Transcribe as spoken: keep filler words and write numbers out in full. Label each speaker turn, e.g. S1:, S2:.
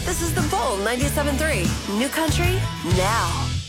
S1: This is The Bull ninety-seven point three. New country now.